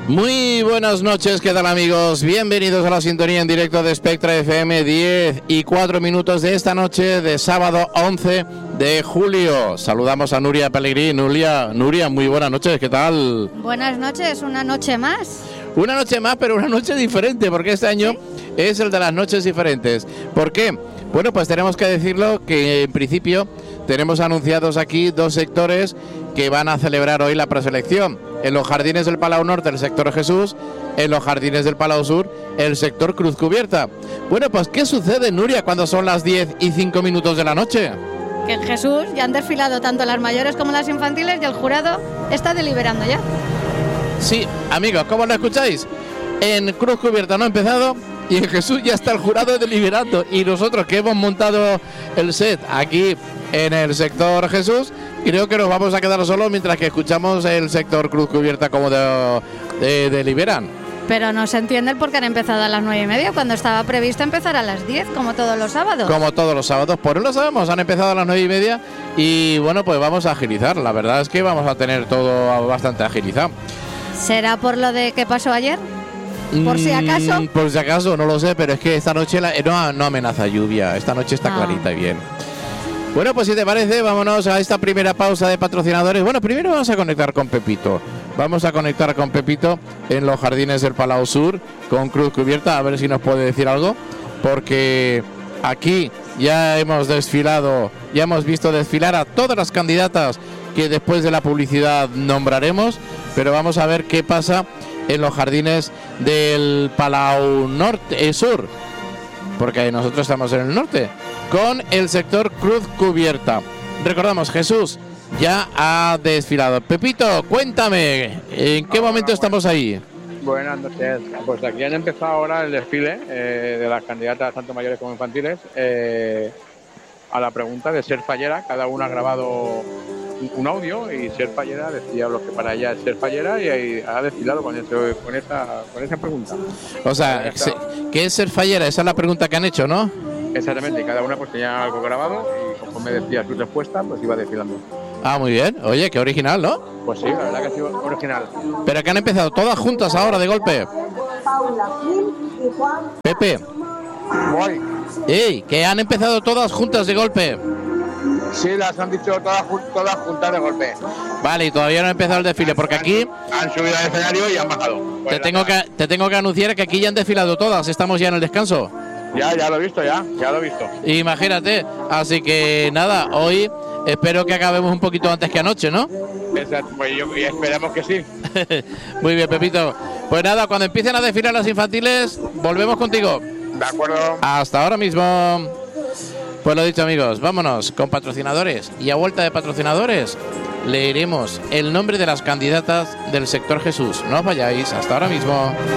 Muy buenas noches, ¿qué tal amigos? Bienvenidos a la sintonía en directo de Spectra FM, 10:04 de esta noche de sábado 11 de julio. Saludamos a Nuria Pellegrín. Nuria, muy buenas noches, ¿qué tal? Buenas noches, una noche más. Una noche más, pero una noche diferente, porque este año es el de las noches diferentes. ¿Por qué? Bueno, pues tenemos que decirlo que en principio tenemos anunciados aquí dos sectores que van a celebrar hoy la preselección. En los jardines del Palau Norte, el sector Jesús; en los jardines del Palau Sur, el sector Cruz Cubierta. Bueno, pues ¿qué sucede, Nuria, cuando son las 10:05 de la noche? Que en Jesús ya han desfilado tanto las mayores como las infantiles y el jurado está deliberando ya. Sí, amigos, ¿cómo lo escucháis? En Cruz Cubierta no ha empezado y en Jesús ya está el jurado deliberando. Y nosotros que hemos montado el set aquí en el sector Jesús, creo que nos vamos a quedar solos mientras que escuchamos el sector Cruz Cubierta como deliberan. Pero no se entiende el por qué han empezado a las 9:30 cuando estaba previsto empezar a las 10, como todos los sábados. Como todos los sábados, por eso lo sabemos, han empezado a las 9:30 y bueno, pues vamos a agilizar. La verdad es que vamos a tener todo bastante agilizado. ¿Será por lo de que pasó ayer? ¿Por si acaso? Por si acaso, no lo sé, pero es que esta noche no amenaza lluvia, esta noche está clarita y bien. Bueno, pues si te parece, vámonos a esta primera pausa de patrocinadores. Bueno, primero vamos a conectar con Pepito. Vamos a conectar con Pepito en los jardines del Palau Sur, con Cruz Cubierta, a ver si nos puede decir algo, porque aquí ya hemos desfilado, ya hemos visto desfilar a todas las candidatas que después de la publicidad nombraremos, pero vamos a ver qué pasa en los jardines del Palau Norte, Sur, porque nosotros estamos en el norte, con el sector Cruz Cubierta. Recordamos, Jesús ya ha desfilado. Pepito, cuéntame, ¿en qué momento estamos ahí? Buenas noches. Pues aquí han empezado ahora el desfile de las candidatas tanto mayores como infantiles a la pregunta de ser fallera. Cada una ha grabado un audio y ser fallera decía lo que para ella es ser fallera y ha desfilado con esa pregunta. O sea, ¿qué es ser fallera? Esa es la pregunta que han hecho, ¿no? Exactamente, y cada una pues tenía algo grabado y conforme decía su respuesta pues iba desfilando. Ah, muy bien. Oye, qué original, ¿no? Pues sí, la verdad que ha sido original. Pero que han empezado todas juntas ahora de golpe. Pepe. Voy. ¡Ey! Que han empezado todas juntas de golpe. Sí, las han dicho todas juntas de golpe. Vale, y todavía no ha empezado el desfile, porque aquí han subido al escenario y han bajado. Te tengo que anunciar que aquí ya han desfilado todas, estamos ya en el descanso. Ya lo he visto, ya lo he visto. Imagínate, así que nada, hoy espero que acabemos un poquito antes que anoche, ¿no? Exacto, pues esperamos que sí. Muy bien, Pepito. Pues nada, cuando empiecen a desfilar las infantiles, volvemos contigo. De acuerdo. Hasta ahora mismo. Pues lo dicho, amigos, vámonos con patrocinadores. Y a vuelta de patrocinadores, leeremos el nombre de las candidatas del sector Jesús. No os vayáis, hasta ahora mismo.